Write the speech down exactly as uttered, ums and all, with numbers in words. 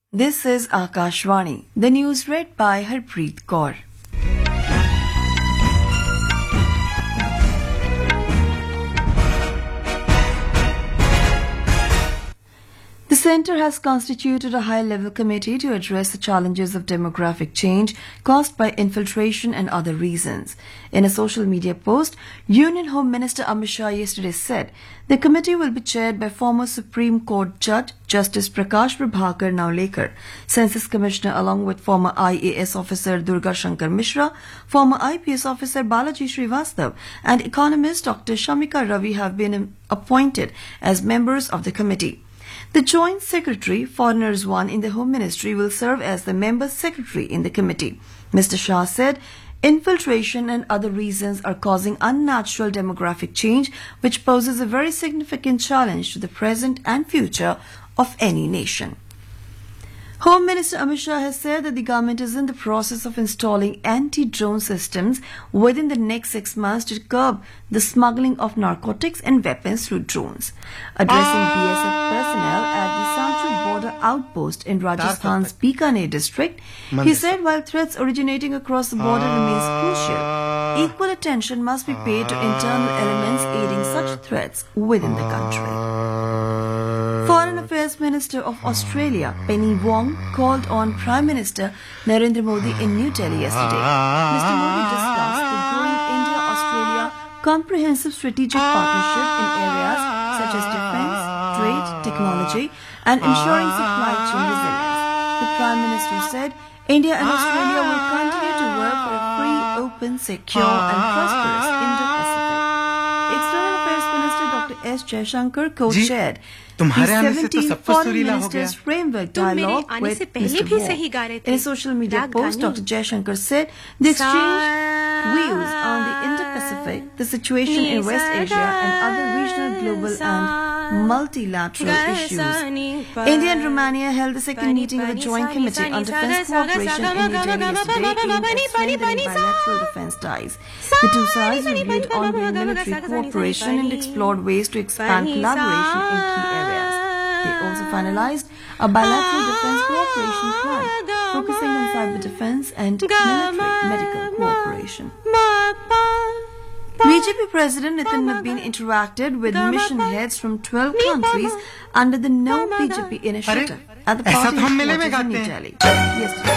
This is Akashvani. The news read by Harpreet Kaur. The Centre has constituted a high-level committee to address the challenges of demographic change caused by infiltration and other reasons. In a social media post, Union Home Minister Amit Shah yesterday said the committee will be chaired by former Supreme Court Judge Justice Prakash Prabhakar Naulekar, Census Commissioner along with former I A S officer Durga Shankar Mishra, former I P S officer Balaji Srivastav, and economist Doctor Shamika Ravi have been appointed as members of the committee. The Joint Secretary, Foreigners One in the Home Ministry, will serve as the member secretary in the committee. Mister Shah said infiltration and other reasons are causing unnatural demographic change, which poses a very significant challenge to the present and future of any nation. Home Minister Amit Shah has said that the government is in the process of installing anti-drone systems within the next six months to curb the smuggling of narcotics and weapons through drones. Addressing B S F personnel at the Sanchu border outpost in Rajasthan's Bikaner district, he said while threats originating across the border remains crucial, equal attention must be paid to internal elements aiding such threats within the country. Foreign Affairs Minister of Australia, Penny Wong, called on Prime Minister Narendra Modi in New Delhi yesterday. Mister Modi discussed the growing India-Australia comprehensive strategic partnership in areas such as defence, trade, technology, and ensuring supply chain resilience. The Prime Minister said India and Australia will continue to work for a free, open, secure, and prosperous Indo-Pacific. External Affairs Minister Doctor S Jaishankar co-chaired the seventeenth Foreign Ministers Framework Dialogue with Mister Wong. In a social media post, Doctor Jaishankar said the exchange views on the Indo-Pacific, the situation in West Asia, and other regional, global, and multilateral issues. India and Romania held the second meeting of the Joint Committee on Defence Cooperation in New Delhi yesterday aimed at strengthening bilateral defence ties. The two sides reviewed ongoing military cooperation and explored ways to expand collaboration in key areas. They also finalized a bilateral defence cooperation plan focusing on cyber defence and military medical cooperation. B J P President Nitin Nabin interacted with mission heads from twelve countries under the No B J P initiative at the party headquarters in New Delhi yesterday.